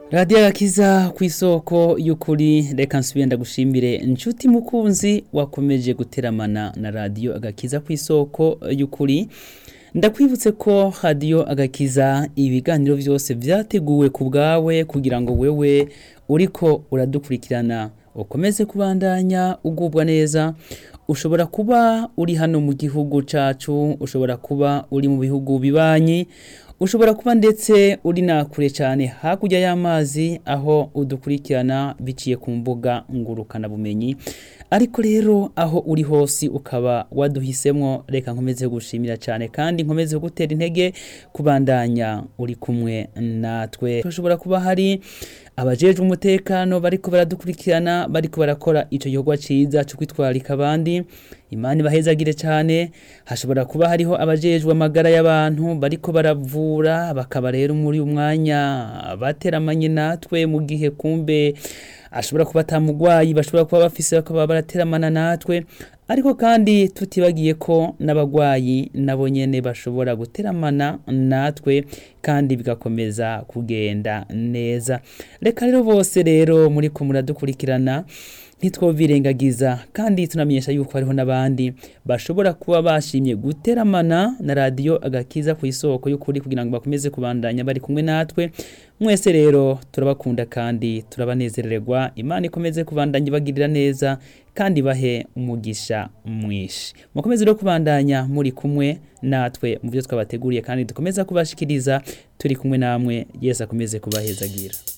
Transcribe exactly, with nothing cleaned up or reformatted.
Radio Agakiza kw'isoko y'ukuri, reka nsubire ndagushimire nshuti mukunzi wakomeje guteramana na Radio Agakiza kw'isoko y'ukuri. Ndakwibutse ko Radio Agakiza ibiganiro vyose vyateguwe ku bwawe kugira ngo wewe uriko uradukurikirana ukomeze kubandanya ugubwa neza. Ushobora kuba uri hano mu gihugu cacu, ushobora kuba uri mu bihugu bibanyi, ushobora kuba ndetse uri nakure cyane hakurya y'amazi aho udukurikirana biciye ku mbuga ngurukana bumenyi. Ariko rero aho uri hose ukaba waduhisemwo, reka nkomeze gushimira cyane kandi nkomeze gutera intege kubandanya uri kumwe natwe. Ushobora kuba hari abajejwe umutekano bariko baradukurikirana, bariko barakora ico gikorwa ciza cyo kwitwarika abandi. Imana ibahezagire cyane. Hashobora kuba hariho abajejwe amagara y'abantu bariko baravura, bakaba rero muri umwanya bateramanye natwe mu gihe kumbe ashobora kuba atamugwayi bashobora kuba bafise bakaba barateramana natwe. Ariko kandi tutibagiye ko n'abagwayi nabo nyene bashobora guteramana natwe kandi bigakomeza kugenda neza. Reka rero bose rero muri ko muradukurikirana ntitwovirengagiza kandi tunamenyesha yuko hariho n'abandi bashobora kuba bashimye guteramana na Radio Agakiza kw'isoko y'ukuri kugira ngo bakomeze kubandanya bari kumwe natwe. Mwese rero turabakunda kandi turabanezererwa. Imana ikomeze kubandanya bagirira neza kandi bahe umugisha mwishi. Mukomeze rero kubandanya muri kumwe natwe mu byo twabateguriye kandi dukomeza kubashikiriza turi kumwe namwe. Yesu akomeze kubahezagira.